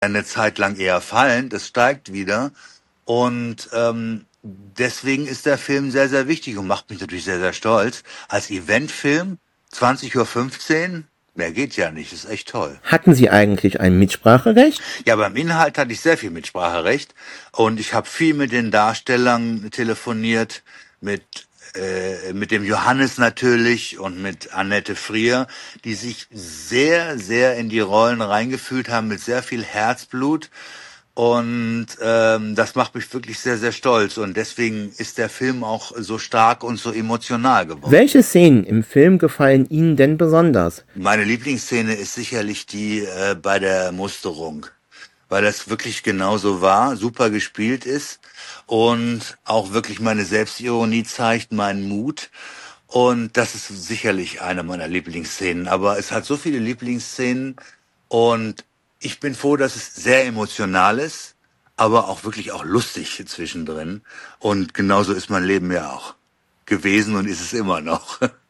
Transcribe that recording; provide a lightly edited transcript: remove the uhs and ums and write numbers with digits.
eine Zeit lang eher fallend, es steigt wieder. Und deswegen ist der Film sehr, sehr wichtig und macht mich natürlich sehr, sehr stolz. Als Eventfilm, 20:15 Uhr, mehr geht ja nicht, ist echt toll. Hatten Sie eigentlich ein Mitspracherecht? Ja, beim Inhalt hatte ich sehr viel Mitspracherecht und ich habe viel mit den Darstellern telefoniert, mit mit dem Johannes natürlich und mit Annette Frier, die sich sehr, sehr in die Rollen reingefühlt haben mit sehr viel Herzblut. Und das macht mich wirklich sehr, sehr stolz. Und deswegen ist der Film auch so stark und so emotional geworden. Welche Szenen im Film gefallen Ihnen denn besonders? Meine Lieblingsszene ist sicherlich die bei der Musterung, weil das wirklich genauso war, super gespielt ist und auch wirklich meine Selbstironie zeigt, meinen Mut. Und das ist sicherlich eine meiner Lieblingsszenen. Aber es hat so viele Lieblingsszenen und ich bin froh, dass es sehr emotional ist, aber auch wirklich auch lustig zwischendrin. Und genauso ist mein Leben ja auch gewesen und ist es immer noch.